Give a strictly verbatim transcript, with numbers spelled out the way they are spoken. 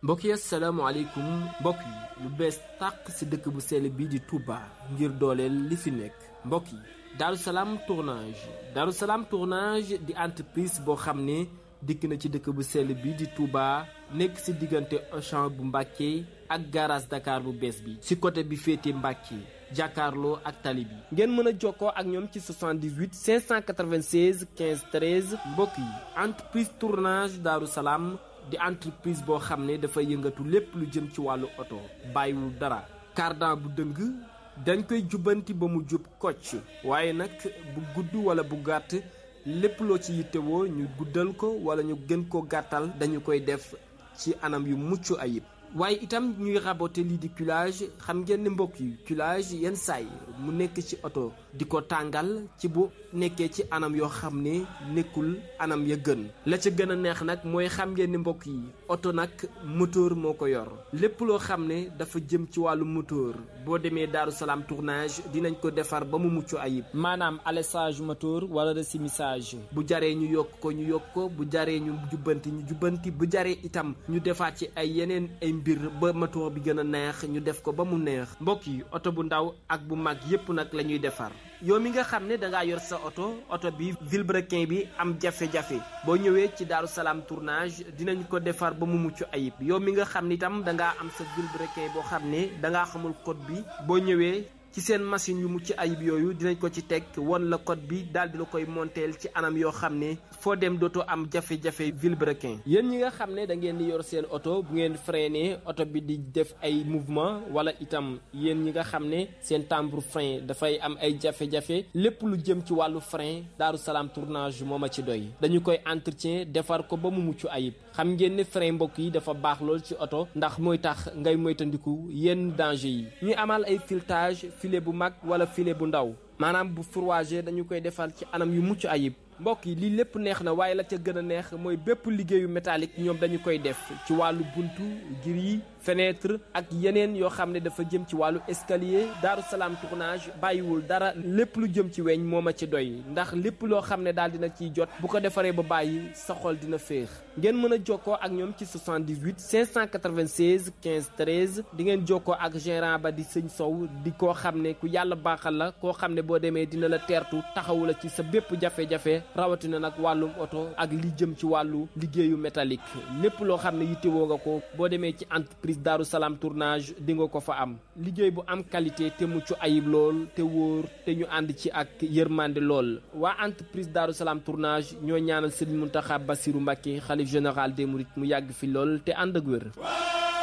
mbokk yi asalaamaaleykum mbokk yi lu bees tàq ci dëkk bu sell bii di Touba ngir dooleel li fi nekk mbokk yi Darou Salam tournage Darou Salam tournage di entreprise boo xam ne dikk na ci dëkk bu sell bii di Touba nekk ci diggante Auchan bu Mbàkke ak garage Dakar bu bees bi ci côté bi féete Mbàkke jàkkaarloo ak tali bi ngeen mën a jokkoo ak ñoom ci soixante-dix-huit cinq cent quatre-vingt-seize quinze treize mbokk yi entreprise tournage Darou Salam di entreprise boo xam ne dafa yëngatu lépp lu jëm ci wàllu oto bàyyiwul dara cardan bu dëng dañ koy jubbanti ba mu jub kocc waaye nag bu gudd wala bu gàtt lépp loo ci yittewoo ñu guddal ko wala ñu gën ko gàttal dañu koy def ci anam yu mucc ayib waaye itam ñuy raboter lii di culage xam ngeen ne mbokk yi culage yenn saay mu nekk ci oto di ko tàngal ci bu nekkee ci anam yoo xam ne nekkul anam ya gën la ca gën a neex nag mooy xam ngeen ne mbokk yi oto nag moteur moo ko yor lépp loo xam ne dafa jëm ci wàllu moteur boo demee Darou Salam tournage dinañ ko defar ba mu mucc ayib maanaam alessage moteur wala resumissage bu jaree ñu yokk ko ñu yokk ko bu jaree ñu jubbanti ñu jubbanti bu jaree itam ñu defaat ci ay yeneen ay mbir ba moteur bi gën a neex ñu def ko ba mu neex mbokk yi oto bu ndaw ak bu mag yépp nag la ñuy defar yow mi nga xam ne dangaa yor sa oto oto bi vilebrequin bi am jafe-jafe boo ñëwee ci Darou Salam tournage dinañ ko defar ba mu mucc ayib yow mi nga xam ne itam dangaa am sa vilebrequin boo xam ne dangaa xamul code bi boo ñëwee ci seen machine yu mucc ayib yooyu dinañ ko ci teg won la code bi daal di la koy monteel ci anam yoo xam ne foo dem dootoo am jafe-jafe vilebrequin yéen ñi nga xam ne da ngeen di yor seen oto bu ngeen freiné oto bi di def ay mouvement wala itam yéen ñi nga xam ne seen timbre frein dafay am ay jafe-jafe lépp lu jëm ci wàllu frein Darou Salam tournage moo ma ci doy dañu koy entretien defar ko ba mu mucc ayib xam ngeen ne frein mbokk yi dafa baax lool ci oto ndax mooy tax ngay moytandiku yenn danger yi ñu amal ay filetage filet bu mag wala filet bu ndaw maanaam bu fourragé dañu koy defal ci anam yu mucc ayib mbokk yi lii lépp neex na waaye la ca gën a neex mooy bépp liggéeyu métallique ñoom dañu koy def ci wàllu buntu gris fenêtre ak yeneen yoo xam ne dafa jëm ci wàllu escalier Darou Salam tournage bàyyiwul dara lépp lu jëm ci weñ moo ma ci doy ndax lépp loo xam ne daal dina ciy jot bu ko defaree ba bàyyi sa xol dina féex ngeen mën a jokkoo ak ñoom ci soixante-dix-huit cinq cent quatre-vingt-seize quinze treize di ngeen jokkoo ak gérant ba di sëñ Sow di koo xam ne ku yàlla baaxal la koo xam ne boo demee dina la teertu taxawu la ci sa bépp jafe-jafe rawatina nag wàllum oto ak li jëm ci wàllu liggéeyu métallique lépp loo xam ne yittewoo nga ko boo demee ci entreprise Darou Salam tournage di nga ko fa am liggéey bu am qualité te mucc ayib lool te wóor te ñu ànd ci ak yërmande lool waa entreprise Darou Salam tournage ñoo ñaanal Serigne Mountakha Bassirou Mbacké xalif général des mourides mu yàgg fi lool te ànd ak wér